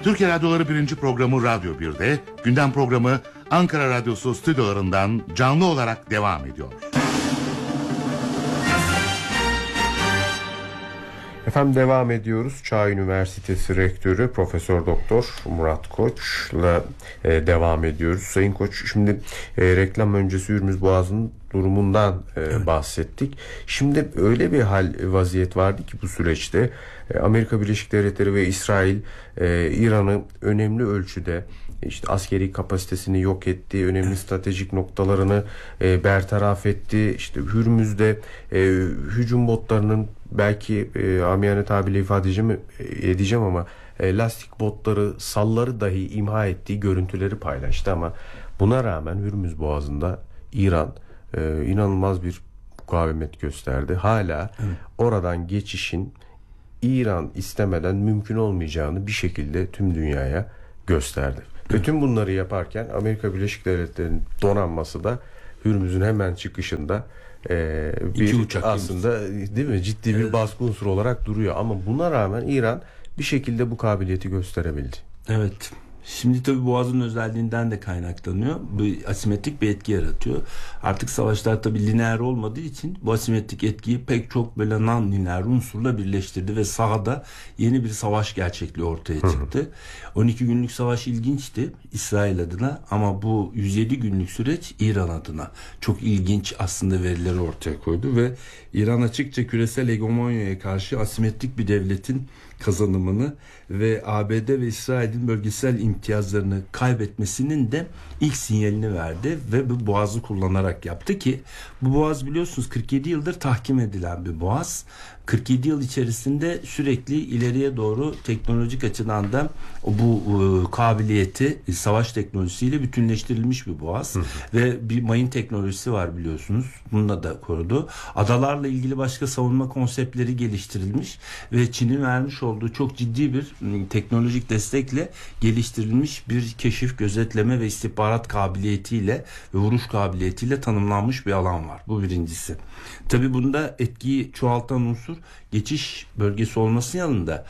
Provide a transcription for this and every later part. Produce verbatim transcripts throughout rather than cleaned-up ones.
Türkiye Radyoları birinci programı Radyo bir'de, gündem programı Ankara Radyosu stüdyolarından canlı olarak devam ediyor. Efendim devam ediyoruz. Çağ Üniversitesi Rektörü Profesör Doktor Murat Koç'la e, devam ediyoruz. Sayın Koç, şimdi e, reklam öncesi Hürmüz Boğazı'nın durumundan e, evet. bahsettik. Şimdi öyle bir hal vaziyet vardı ki bu süreçte e, Amerika Birleşik Devletleri ve İsrail e, İran'ı önemli ölçüde işte askeri kapasitesini yok etti, önemli evet. stratejik noktalarını e, bertaraf etti. İşte Hürmüz'de e, hücum botlarının belki e, amiyane tabirle ifade edeceğim, edeceğim ama e, lastik botları, salları dahi imha ettiği görüntüleri paylaştı ama buna rağmen Hürmüz Boğazı'nda İran e, inanılmaz bir mukavemet gösterdi. Hala evet. oradan geçişin İran istemeden mümkün olmayacağını bir şekilde tüm dünyaya gösterdi. Ve tüm bunları yaparken Amerika Birleşik Devletleri'nin donanması da Hürmüz'ün hemen çıkışında e, bir aslında değil mi ciddi bir evet. baskı unsuru olarak duruyor. Ama buna rağmen İran bir şekilde bu kabiliyeti gösterebildi. Evet. Şimdi tabii Boğaz'ın özelliğinden de kaynaklanıyor. Bu asimetrik bir etki yaratıyor. Artık savaşlar tabii lineer olmadığı için bu asimetrik etkiyi pek çok böyle non-lineer unsurla birleştirdi ve sahada yeni bir savaş gerçekliği ortaya çıktı. on iki günlük savaş ilginçti İsrail adına ama bu yüz yedi günlük süreç İran adına çok ilginç aslında verileri ortaya koydu ve İran açıkça küresel hegemonyaya karşı asimetrik bir devletin kazanımını ve A B D ve İsrail'in bölgesel imtiyazlarını kaybetmesinin de ilk sinyalini verdi ve bu boğazı kullanarak yaptı ki bu boğaz biliyorsunuz kırk yedi yıldır tahkim edilen bir boğaz. kırk yedi yıl içerisinde sürekli ileriye doğru teknolojik açıdan da bu e, kabiliyeti e, savaş teknolojisiyle bütünleştirilmiş bir boğaz. Hı. Ve bir mayın teknolojisi var biliyorsunuz. Bununla da korudu. Adalarla ilgili başka savunma konseptleri geliştirilmiş ve Çin'in vermiş olduğu çok ciddi bir m, teknolojik destekle geliştirilmiş bir keşif, gözetleme ve istihbarat kabiliyetiyle ve vuruş kabiliyetiyle tanımlanmış bir alan var. Bu birincisi. Tabii bunda etkiyi çoğaltan unsur geçiş bölgesi olması yanında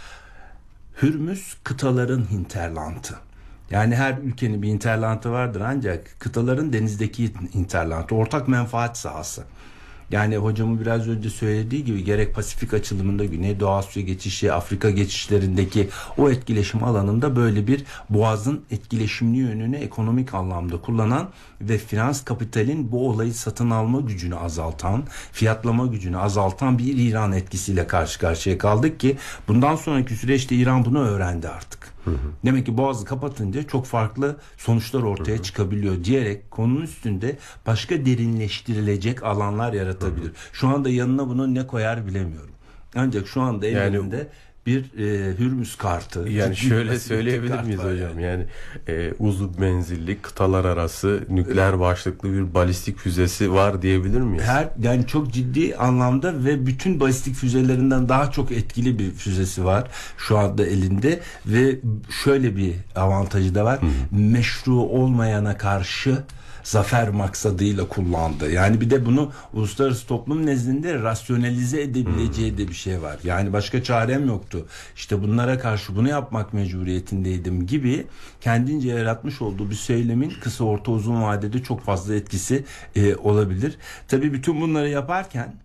Hürmüz kıtaların hinterlantı. Yani her ülkenin bir hinterlantı vardır ancak kıtaların denizdeki hinterlantı, ortak menfaat sahası. Yani hocamın biraz önce söylediği gibi gerek Pasifik açılımında Güneydoğu Asya geçişi, Afrika geçişlerindeki o etkileşim alanında böyle bir boğazın etkileşimli yönünü ekonomik anlamda kullanan ve finans kapitalin bu olayı satın alma gücünü azaltan, fiyatlama gücünü azaltan bir İran etkisiyle karşı karşıya kaldık ki bundan sonraki süreçte İran bunu öğrendi artık. Hı hı. Demek ki boğazı kapatınca çok farklı sonuçlar ortaya hı hı. çıkabiliyor diyerek konunun üstünde başka derinleştirilecek alanlar yaratabilir. Hı hı. Şu anda yanına bunu ne koyar bilemiyorum. Ancak şu anda elinde yani, bir e, Hürmüz kartı. Yani şöyle söyleyebilir miyiz hocam? Yani, yani e, uzun menzilli kıtalar arası nükleer başlıklı bir balistik füzesi var diyebilir miyiz? Her yani çok ciddi anlamda ve bütün balistik füzelerinden daha çok etkili bir füzesi var şu anda elinde ve şöyle bir avantajı da var. Hı. Meşru olmayana karşı zafer maksadıyla kullandı. Yani bir de bunu uluslararası toplum nezdinde rasyonalize edebileceği hmm. de bir şey var. Yani başka çarem yoktu. İşte bunlara karşı bunu yapmak mecburiyetindeydim gibi kendince yaratmış olduğu bir söylemin kısa orta uzun vadede çok fazla etkisi e, olabilir. Tabii bütün bunları yaparken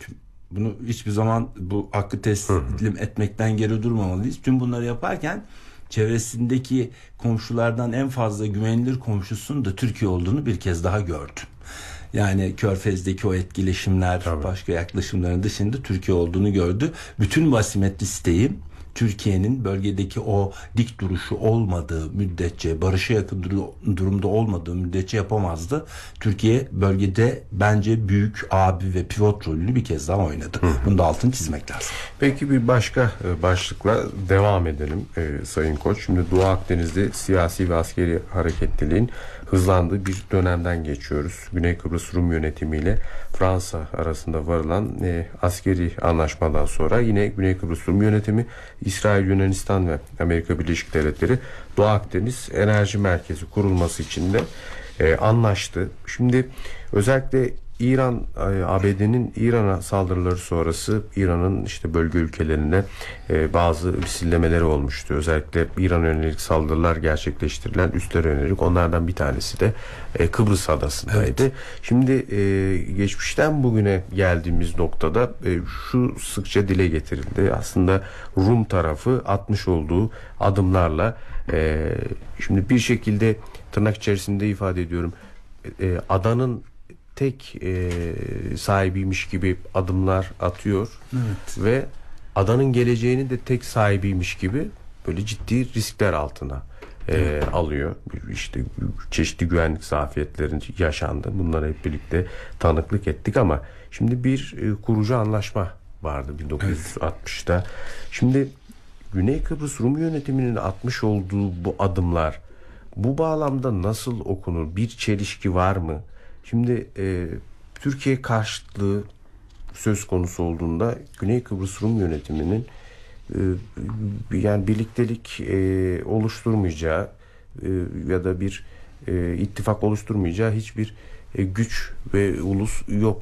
bunu hiçbir zaman bu hakkı teslim hmm. etmekten geri durmamalıyız. Tüm bunları yaparken çevresindeki komşulardan en fazla güvenilir komşusunun da Türkiye olduğunu bir kez daha gördüm. Yani Körfez'deki o etkileşimler, tabii. başka yaklaşımların dışında Türkiye olduğunu gördü. Bütün bu asimetri siteyi Türkiye'nin bölgedeki o dik duruşu olmadığı müddetçe, barışa yakın durumda olmadığı müddetçe yapamazdı. Türkiye bölgede bence büyük abi ve pivot rolünü bir kez daha oynadı. Hı. Bunu da altını çizmek lazım. Peki bir başka başlıkla devam edelim e, Sayın Koç. Şimdi Doğu Akdeniz'de siyasi ve askeri hareketliliğin hızlandığı bir dönemden geçiyoruz. Güney Kıbrıs Rum yönetimiyle Fransa arasında varılan e, askeri anlaşmadan sonra yine Güney Kıbrıs Rum yönetimi, İsrail, Yunanistan ve Amerika Birleşik Devletleri Doğu Akdeniz Enerji Merkezi kurulması için de e, anlaştı. Şimdi özellikle İran, A B D'nin İran'a saldırıları sonrası İran'ın işte bölge ülkelerine e, bazı misillemeleri olmuştu. Özellikle İran'a yönelik saldırılar gerçekleştirilen üslere yönelik. Onlardan bir tanesi de e, Kıbrıs adasındaydı. Evet. Şimdi e, geçmişten bugüne geldiğimiz noktada e, şu sıkça dile getirildi. Aslında Rum tarafı atmış olduğu adımlarla e, şimdi bir şekilde tırnak içerisinde ifade ediyorum, e, adanın tek e, sahibiymiş gibi adımlar atıyor. Evet. Ve adanın geleceğini de tek sahibiymiş gibi böyle ciddi riskler altına e, alıyor. İşte çeşitli güvenlik zafiyetlerin yaşandı. Bunlara hep birlikte tanıklık ettik ama şimdi bir e, kurucu anlaşma vardı bin dokuz yüz altmışta. Evet. Şimdi Güney Kıbrıs Rum yönetiminin atmış olduğu bu adımlar bu bağlamda nasıl okunur? Bir çelişki var mı? Şimdi e, Türkiye karşıtlığı söz konusu olduğunda Güney Kıbrıs Rum yönetiminin e, yani birliktelik e, oluşturmayacağı e, ya da bir e, ittifak oluşturmayacağı hiçbir e, güç ve ulus yok